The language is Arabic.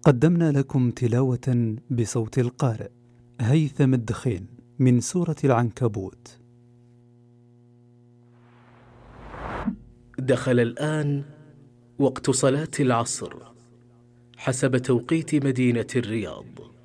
قدمنا لكم تلاوة بصوت القارئ هيثم الدخين من سورة العنكبوت. دخل الآن وقت صلاة العصر حسب توقيت مدينة الرياض.